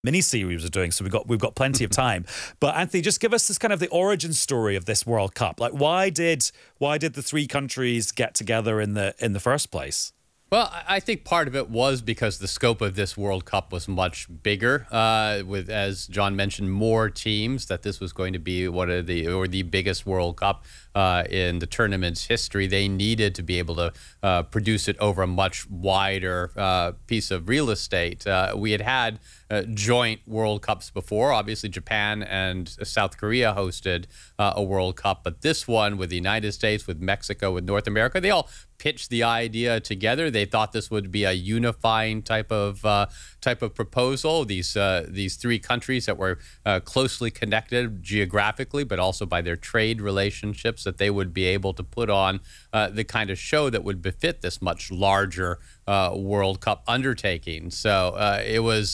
mini-series we're doing, so we've got plenty of time. But Anthony, just give us this kind of the origin story of this World Cup. Like, why did the three countries get together in the first place? Well, I think part of it was because the scope of this World Cup was much bigger, with, as John mentioned, more teams, that this was going to be the biggest World Cup in the tournament's history. They needed to be able to produce it over a much wider piece of real estate. We had joint World Cups before. Obviously, Japan and South Korea hosted a World Cup, but this one with the United States, with Mexico, with North America, they all pitched the idea together. They thought this would be a unifying type of proposal. These three countries that were closely connected geographically, but also by their trade relationships, that they would be able to put on the kind of show that would befit this much larger World Cup undertaking. So it was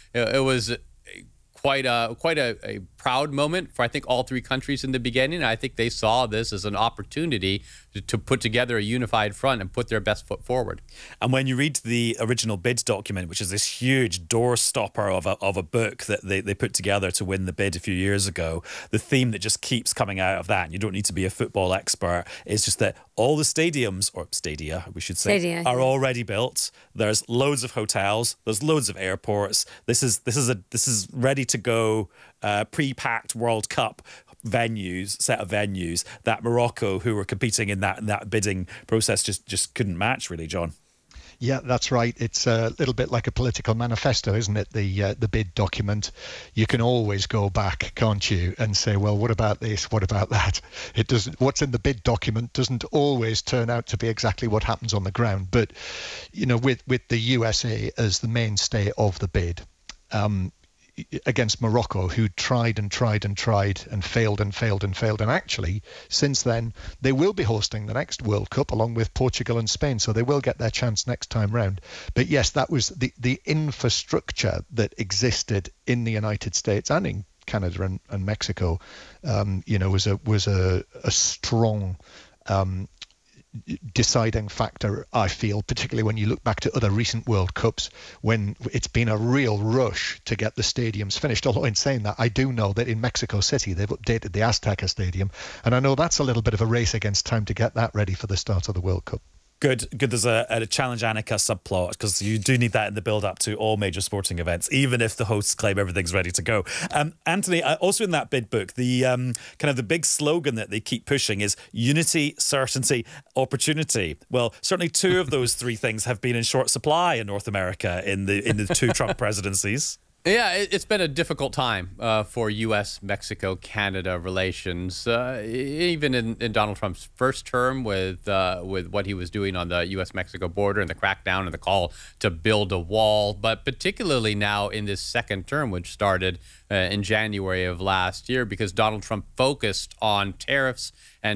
quite a proud moment for, I think, all three countries in the beginning. I think they saw this as an opportunity to put together a unified front and put their best foot forward. And when you read the original bid document, which is this huge doorstopper of a book that they put together to win the bid a few years ago, the theme that just keeps coming out of that, and you don't need to be a football expert, is just that all the stadiums, or stadia, we should say, are already built. There's loads of hotels. There's loads of airports. This is ready to go, pre-packed World Cup set of venues that Morocco, who were competing in that bidding process, just couldn't match, really, John. Yeah, that's right. It's a little bit like a political manifesto, isn't it? The bid document. You can always go back, can't you, and say, well, what about this? What about that? It doesn't. What's in the bid document doesn't always turn out to be exactly what happens on the ground. But with the USA as the mainstay of the bid, against Morocco, who tried and failed and failed. And actually, since then, they will be hosting the next World Cup along with Portugal and Spain. So they will get their chance next time round. But yes, that was the infrastructure that existed in the United States and in Canada and Mexico, was a strong deciding factor, I feel, particularly when you look back to other recent World Cups, when it's been a real rush to get the stadiums finished. Although in saying that, I do know that in Mexico City they've updated the Azteca Stadium, and I know that's a little bit of a race against time to get that ready for the start of the World Cup. Good. There's a Challenge Anneka subplot, because you do need that in the build-up to all major sporting events, even if the hosts claim everything's ready to go. Anthony, also in that bid book, the kind of the big slogan that they keep pushing is unity, certainty, opportunity. Well, certainly two of those three things have been in short supply in North America in the two Trump presidencies. Yeah, it's been a difficult time for U.S., Mexico, Canada relations. Even in Donald Trump's first term, with what he was doing on the U.S.-Mexico border and the crackdown and the call to build a wall, but particularly now in this second term, which started in January of last year, because Donald Trump focused on tariffs and